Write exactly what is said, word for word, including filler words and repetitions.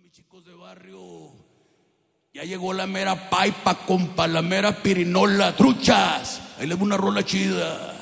mis chicos de barrio. Ya llegó la mera paipa, compa, la mera pirinola, truchas. Ahí les voy una rola chida.